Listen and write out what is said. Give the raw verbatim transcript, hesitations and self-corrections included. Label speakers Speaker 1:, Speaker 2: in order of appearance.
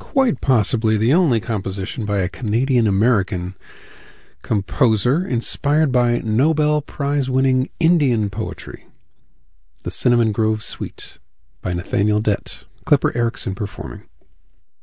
Speaker 1: quite possibly the only composition by a Canadian-American composer inspired by Nobel Prize-winning Indian poetry. The Cinnamon Grove Suite by Nathaniel Dett. Clipper Erickson performing.